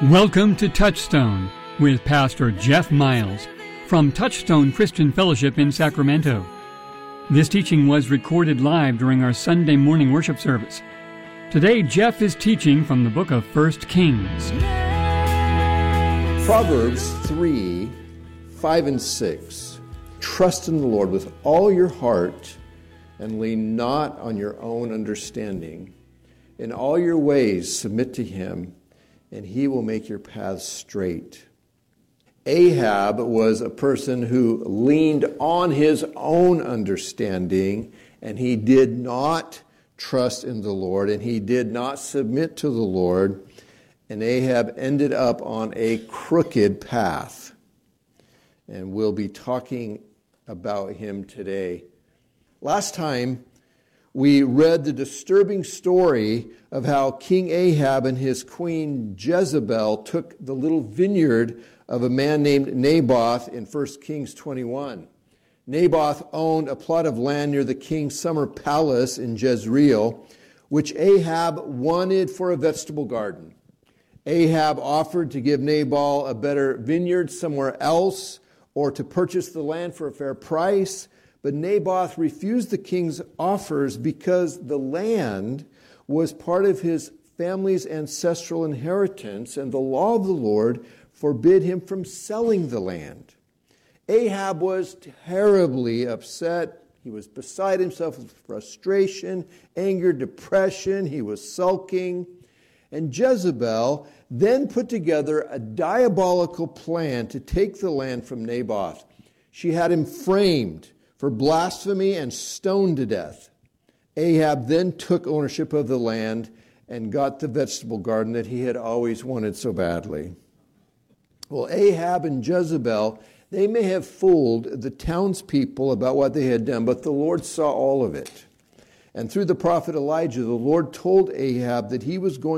Welcome to Touchstone with Pastor Jeff Miles from Touchstone Christian Fellowship in Sacramento. This teaching was recorded live during our Sunday morning worship service. Today, Jeff is teaching from the book of 1 Kings. Proverbs 3, 5 and 6. Trust in the Lord with all your heart and lean not on your own understanding. In all your ways submit to him, and he will make your paths straight. Ahab was a person who leaned on his own understanding, and he did not trust in the Lord, and he did not submit to the Lord, and Ahab ended up on a crooked path. And we'll be talking about him today. Last time, we read the disturbing story of how King Ahab and his queen Jezebel took the little vineyard of a man named Naboth in 1 Kings 21. Naboth owned a plot of land near the king's summer palace in Jezreel, which Ahab wanted for a vegetable garden. Ahab offered to give Nabal a better vineyard somewhere else or to purchase the land for a fair price. But Naboth refused the king's offers because the land was part of his family's ancestral inheritance, and the law of the Lord forbid him from selling the land. Ahab was terribly upset. He was beside himself with frustration, anger, depression. He was sulking. And Jezebel then put together a diabolical plan to take the land from Naboth. She had him framed for blasphemy and stoned to death. Ahab then took ownership of the land and got the vegetable garden that he had always wanted so badly. Well, Ahab and Jezebel, they may have fooled the townspeople about what they had done, but the Lord saw all of it. And through the prophet Elijah, the Lord told Ahab that he was going